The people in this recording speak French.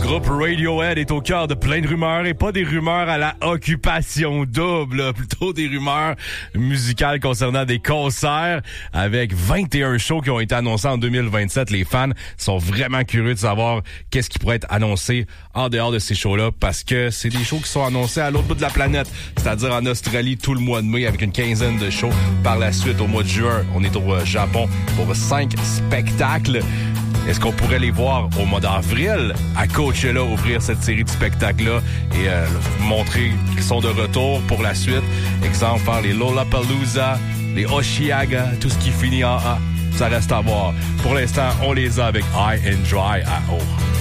groupe Radiohead est au cœur de plein de rumeurs et pas des rumeurs à la occupation double, là, plutôt des rumeurs musicales concernant des concerts avec 21 shows qui ont été annoncés en 2027. Les fans sont vraiment curieux de savoir qu'est-ce qui pourrait être annoncé en dehors de ces shows-là parce que c'est des shows qui sont annoncés à l'autre bout de la planète, c'est-à-dire en Australie tout le mois de mai avec une quinzaine de shows. Par la suite, au mois de juin, on est au Japon pour 5 spectacles. Est-ce qu'on pourrait les voir au mois d'avril à Coachella ouvrir cette série de spectacles-là et montrer qu'ils sont de retour pour la suite? Exemple, faire les Lollapalooza, les Osheaga, tout ce qui finit en A. Ça reste à voir. Pour l'instant, on les a avec High and Dry à eau.